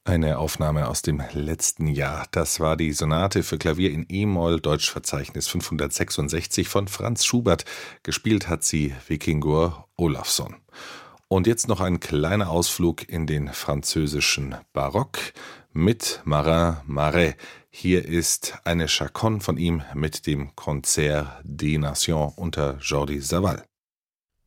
Eine Aufnahme aus dem letzten Jahr. Das war die Sonate für Klavier in e-Moll, Deutschverzeichnis 566 von Franz Schubert. Gespielt hat sie Víkingur Ólafsson. Und jetzt noch ein kleiner Ausflug in den französischen Barock mit Marin Marais. Hier ist eine Chaconne von ihm mit dem Concert des Nations unter Jordi Savall.